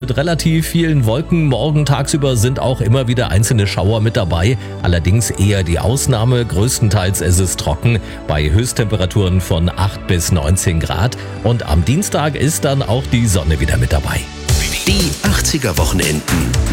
mit relativ vielen Wolken. Morgen tagsüber sind auch immer wieder einzelne Schauer mit dabei. Allerdings eher die Ausnahme. Größtenteils ist es trocken bei Höchsttemperaturen von 8 bis 19 Grad. Und am Dienstag ist dann auch die Sonne wieder mit dabei. Die 80er Wochenenden.